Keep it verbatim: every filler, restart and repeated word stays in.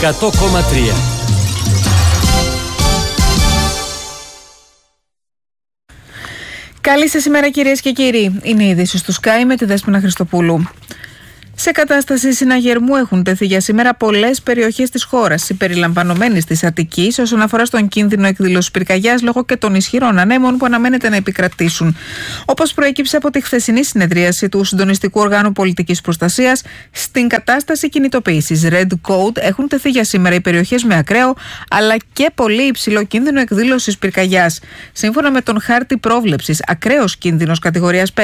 εκατό κόμμα τρία. Καλή σας ημέρα, κυρίες και κύριοι. Είναι η είδηση του Sky με τη Δέσποινα Χριστοπούλου. Σε κατάσταση συναγερμού έχουν τεθεί για σήμερα πολλές περιοχές της χώρας, συμπεριλαμβανομένης της Αττικής, όσον αφορά στον κίνδυνο εκδήλωσης πυρκαγιάς λόγω και των ισχυρών ανέμων που αναμένεται να επικρατήσουν. Όπως προέκυψε από τη χθεσινή συνεδρίαση του Συντονιστικού Οργάνου Πολιτικής Προστασίας, στην κατάσταση κινητοποίησης Red Code έχουν τεθεί για σήμερα οι περιοχές με ακραίο αλλά και πολύ υψηλό κίνδυνο εκδήλωσης πυρκαγιάς. Σύμφωνα με τον χάρτη πρόβλεψης, ακραίος κίνδυνος κατηγορίας